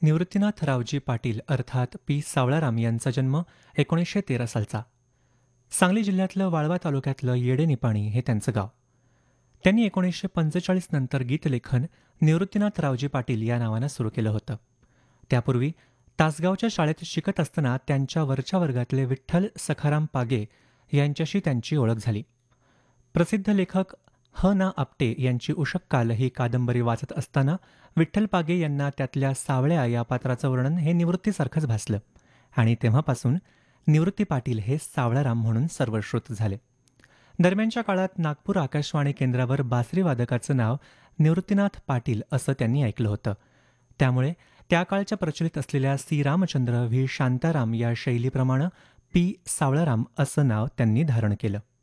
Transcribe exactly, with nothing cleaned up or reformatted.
निवृत्तीनाथ रावजी पाटील अर्थात पी सावळाराम यांचा जन्म एकोणीसशे तेरा सालचा. सांगली जिल्ह्यातलं वाळवा तालुक्यातलं येडेनिपाणी हे त्यांचं गाव. त्यांनी एकोणीसशे पंचेचाळीस नंतर गीतलेखन निवृत्तीनाथ रावजी पाटील या नावानं सुरू केलं होतं. त्यापूर्वी तासगावच्या शाळेत शिकत असताना त्यांच्या वरच्या वर्गातले विठ्ठल सखाराम पागे यांच्याशी त्यांची ओळख झाली. प्रसिद्ध लेखक ह ना आपटे यांची उषक्काल ही कादंबरी वाचत असताना विठ्ठल पागे यांना त्यातल्या सावळ्या या पात्राचं वर्णन हे निवृत्तीसारखंच भासलं आणि तेव्हापासून निवृत्ती पाटील हे सावळाराम म्हणून सर्वश्रुत झाले. दरम्यानच्या काळात नागपूर आकाशवाणी केंद्रावर बासरी वादकाचं नाव निवृत्तीनाथ पाटील असं त्यांनी ऐकलं होतं. त्यामुळे त्या काळच्या प्रचलित असलेल्या सी रामचंद्र व्ही शांताराम या शैलीप्रमाणे पी सावळाराम असं नाव त्यांनी धारण केलं.